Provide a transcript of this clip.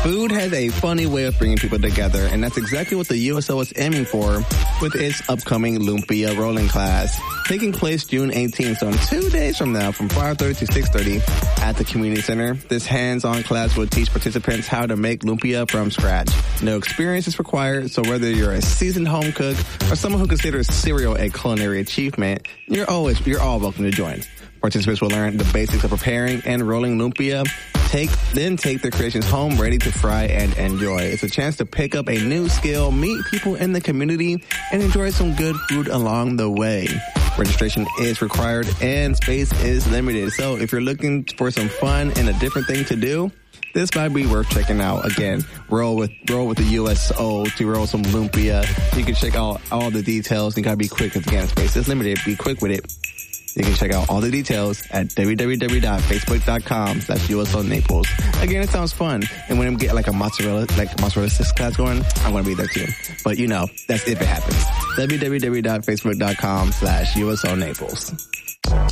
Food has a funny way of bringing people together, and that's exactly what the USO is aiming for with its upcoming Lumpia Rolling Class, taking place June 18th, so in 2 days from now, from 5:30 to 6:30 at the Community Center. This hands-on class will teach participants how to make lumpia from scratch. No experience is required, so whether you're a seasoned home cook or someone who considers cereal a culinary achievement, you're all welcome to join. Participants will learn the basics of preparing and rolling lumpia, then take their creations home ready to fry and enjoy. It's a chance to pick up a new skill, meet people in the community, and enjoy some good food along the way. Registration is required and space is limited. So if you're looking for some fun and a different thing to do, this might be worth checking out. Again, roll with the USO to roll some lumpia. You can check out all the details. You gotta be quick because again, space is limited. Be quick with it. You can check out all the details at www.facebook.com/USO Naples. Again, it sounds fun. And when I get like a mozzarella sticks class going, I'm going to be there too. But that's if it happens. www.facebook.com/USO Naples.